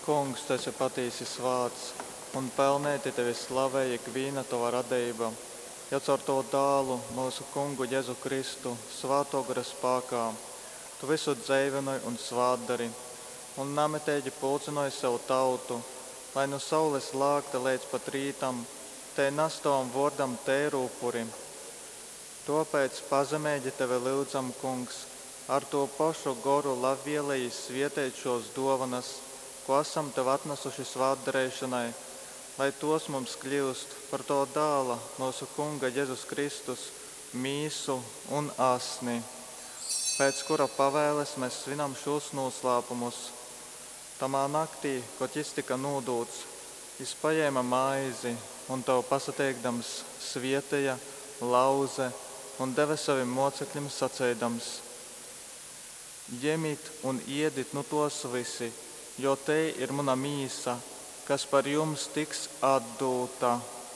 kungs, tu esi patīsis vārds, un pelnēti tevi slavē ikviena tava radība, ja caur to dālu, mūsu kungu Jēzu Kristu, svāto gara spēkā, tu visu dzīvinoji un svātdari, un nametēji pulcinoji savu tautu, lai no saules lākta līdz pat rītam, te nastovam vordam tēru upuri. Tāpēc pazemēģi tevi lūdzam, kungs, ar to pašu goru labvēlēji svietēt šos dāvanas, ko esam tev atnesuši svātdarēšanai, lai tos mums kļūst par to dāla, mūsu kunga Jēzus Kristus, mīsu un asni, pēc kura pavēles mēs svinam šos noslēpumus. Tamā naktī, kad jis tika nodūts, jis paņēma maizi un tev pasateikdams svietēja, lauze un deva saviem mocekļiem sacēdams: ņemiet un ēdiet no tos visi, jo te ir mana mīsa, kas par jums tiks atdota.